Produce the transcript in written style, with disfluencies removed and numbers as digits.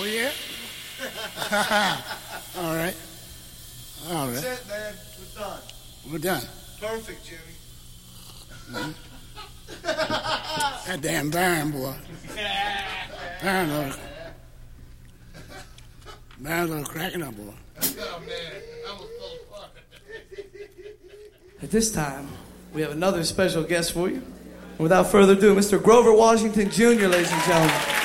Oh, yeah? All right. All right. That's it, man. We're done. We're done. Perfect, Jimmy. Mm-hmm. That damn Baron boy. Baron was cracking up, boy. Oh, man. That was so fun. At this time, we have another special guest for you. Without further ado, Mr. Grover Washington Jr., ladies and gentlemen.